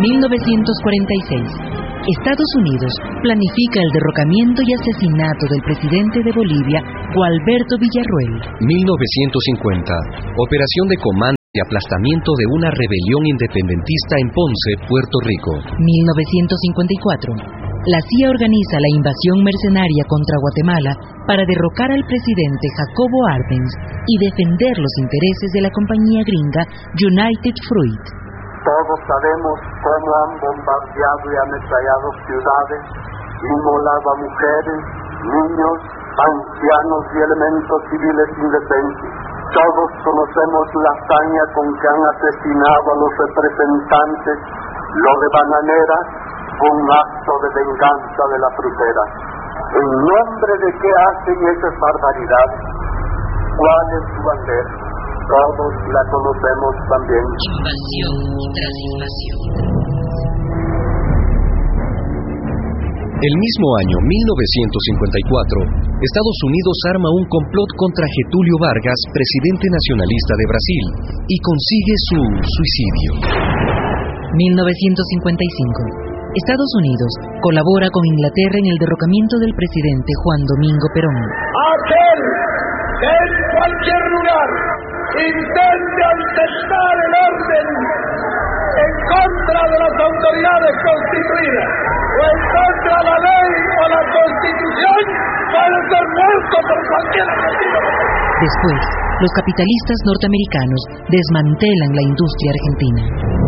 1946. Estados Unidos planifica el derrocamiento y asesinato del presidente de Bolivia, Gualberto Villarroel. 1950. Operación de comando y aplastamiento de una rebelión independentista en Ponce, Puerto Rico. 1954. La CIA organiza la invasión mercenaria contra Guatemala para derrocar al presidente Jacobo Arbenz y defender los intereses de la compañía gringa United Fruit. Todos sabemos cómo han bombardeado y ametrallado ciudades, inmolado a mujeres, niños, ancianos y elementos civiles indefensos. Todos conocemos la hazaña con que han asesinado a los representantes, los de Bananera, un acto de venganza de la frutera. ¿En nombre de qué hacen esas barbaridades? ¿Cuál es su bandera? Todos la conocemos también. Invasión tras invasión. El mismo año, 1954, Estados Unidos arma un complot contra Getúlio Vargas, presidente nacionalista de Brasil, y consigue su suicidio. 1955. Estados Unidos colabora con Inglaterra en el derrocamiento del presidente Juan Domingo Perón. Aquel que en cualquier lugar intente alterar el orden en contra de las autoridades constituidas o en contra de la ley o la Constitución puede ser muerto por cualquier motivo. Después, los capitalistas norteamericanos desmantelan la industria argentina.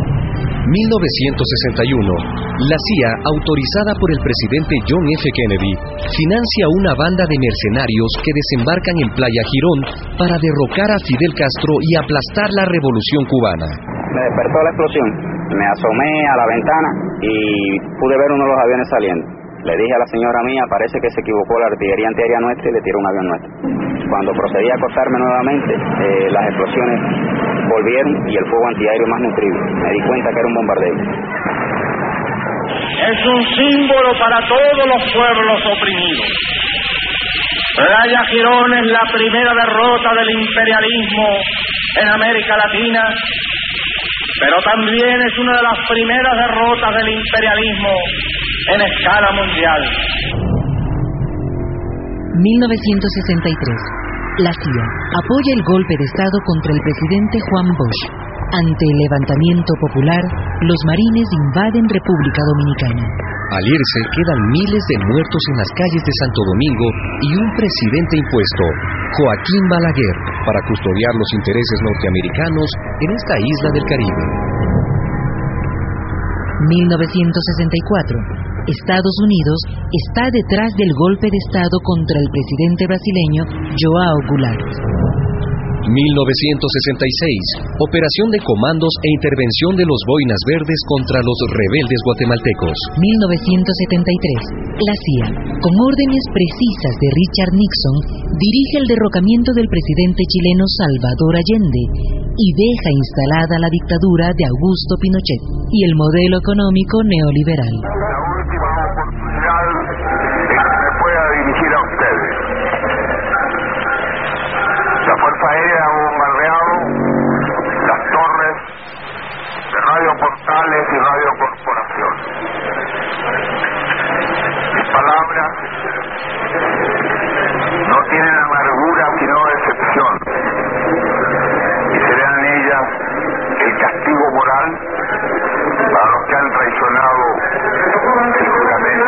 1961, la CIA, autorizada por el presidente John F. Kennedy, financia una banda de mercenarios que desembarcan en Playa Girón para derrocar a Fidel Castro y aplastar la revolución cubana. Me despertó la explosión, me asomé a la ventana y pude ver uno de los aviones saliendo. Le dije a la señora mía, parece que se equivocó la artillería antiaérea nuestra y le tiró un avión nuestro. Cuando procedí a acostarme nuevamente, las explosiones volvieron y el fuego antiaéreo más nutrido. Me di cuenta que era un bombardeo. Es un símbolo para todos los pueblos oprimidos. Playa Girón es la primera derrota del imperialismo en América Latina, pero también es una de las primeras derrotas del imperialismo en escala mundial. 1963. La CIA apoya el golpe de Estado contra el presidente Juan Bosch. Ante el levantamiento popular, los marines invaden República Dominicana. Al irse, quedan miles de muertos en las calles de Santo Domingo y un presidente impuesto, Joaquín Balaguer, para custodiar los intereses norteamericanos en esta isla del Caribe. 1964. Estados Unidos está detrás del golpe de Estado contra el presidente brasileño João Goulart. 1966. Operación de comandos e intervención de los Boinas Verdes contra los rebeldes guatemaltecos. 1973. La CIA, con órdenes precisas de Richard Nixon, dirige el derrocamiento del presidente chileno Salvador Allende y deja instalada la dictadura de Augusto Pinochet y el modelo económico neoliberal. La última oportunidad que me pueda dirigir a ustedes. La Fuerza Aérea ha bombardeado las torres de radioportales y radiocorporaciones. Mis palabras no tienen amargura sino decepción, y serán ellas el castigo moral para los que han traicionado el juramento.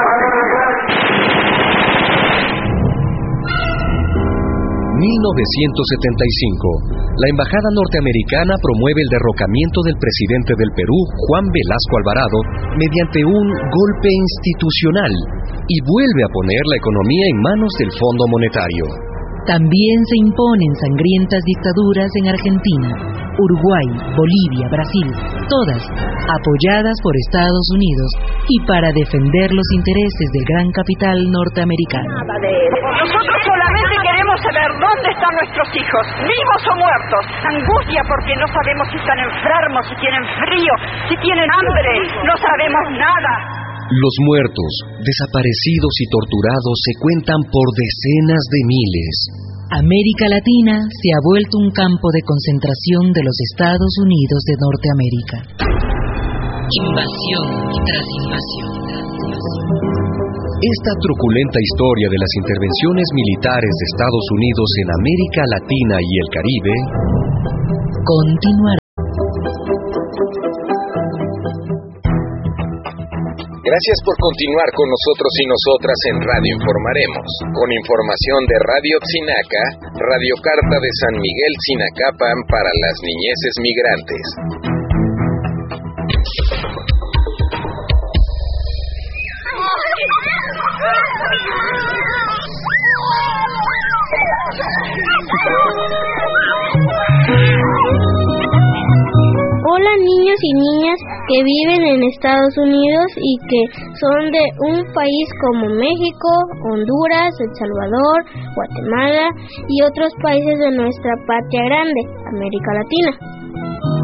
1975. La embajada norteamericana promueve el derrocamiento del presidente del Perú, Juan Velasco Alvarado, mediante un golpe institucional y vuelve a poner la economía en manos del Fondo Monetario. También se imponen sangrientas dictaduras en Argentina, Uruguay, Bolivia, Brasil, todas apoyadas por Estados Unidos y para defender los intereses del gran capital norteamericano. Nosotros solamente queremos saber dónde están nuestros hijos, vivos o muertos. Angustia porque no sabemos si están enfermos, si tienen frío, si tienen hambre, no sabemos nada. Los muertos, desaparecidos y torturados se cuentan por decenas de miles. América Latina se ha vuelto un campo de concentración de los Estados Unidos de Norteamérica. Invasión tras invasión. Esta truculenta historia de las intervenciones militares de Estados Unidos en América Latina y el Caribe continuará. Gracias por continuar con nosotros y nosotras en Radio Informaremos, con información de Radio Oxinaca, Radio Carta de San Miguel Sinacapan para las niñeces migrantes. Hola niños y niñas que viven en Estados Unidos y que son de un país como México, Honduras, El Salvador, Guatemala y otros países de nuestra patria grande, América Latina.